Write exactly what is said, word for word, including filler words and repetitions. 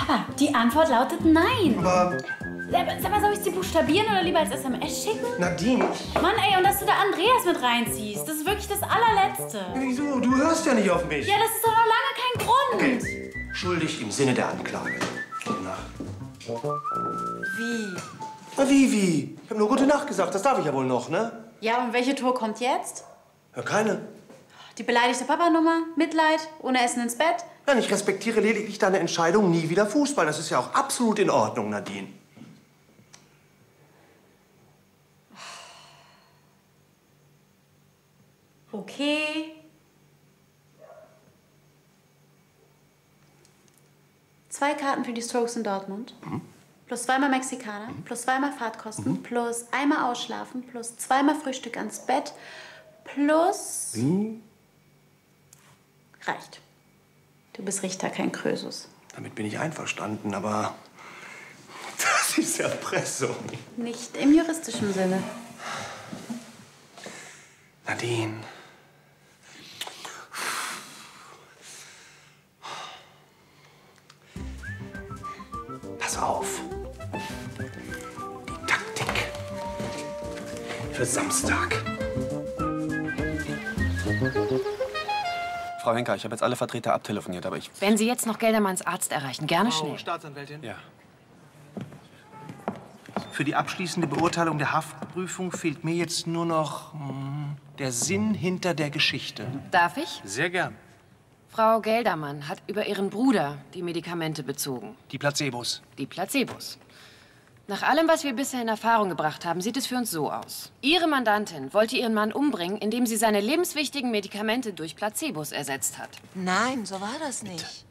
Papa, die Antwort lautet nein. Aber... Sag mal, soll ich sie buchstabieren oder lieber als S M S schicken? Nadine, ich... Mann, ey, und dass du da Andreas mit reinziehst, das ist wirklich das allerletzte. Wieso? Du hörst ja nicht auf mich. Ja, das ist doch noch lange kein Grund. Okay. Schuldig im Sinne der Anklage. Gute Nacht. Wie? Na, wie, wie? Ich habe nur gute Nacht gesagt. Das darf ich ja wohl noch, ne? Ja, und welche Tour kommt jetzt? Ja, keine. Die beleidigte Papa-Nummer? Mitleid? Ohne Essen ins Bett? Nein, ich respektiere lediglich deine Entscheidung, nie wieder Fußball. Das ist ja auch absolut in Ordnung, Nadine. Okay. Zwei Karten für die Strokes in Dortmund. Mhm. Plus zweimal Mexikaner, mhm. plus zweimal Fahrtkosten, mhm. plus einmal Ausschlafen, plus zweimal Frühstück ans Bett, plus... Mhm. Reicht. Du bist Richter, kein Krösus. Damit bin ich einverstanden, aber... Das ist Erpressung. Nicht im juristischen Sinne. Nadine. Pass auf. Die Taktik für Samstag. Frau Henker, ich habe jetzt alle Vertreter abtelefoniert, aber ich... Wenn Sie jetzt noch Geldermanns Arzt erreichen, gerne Frau schnell. Staatsanwältin? Ja. Für die abschließende Beurteilung der Haftprüfung fehlt mir jetzt nur noch hm, der Sinn hinter der Geschichte. Darf ich? Sehr gern. Frau Geldermann hat über ihren Bruder die Medikamente bezogen. Die Placebos. Die Placebos. Nach allem, was wir bisher in Erfahrung gebracht haben, sieht es für uns so aus. Ihre Mandantin wollte ihren Mann umbringen, indem sie seine lebenswichtigen Medikamente durch Placebos ersetzt hat. Nein, so war das nicht.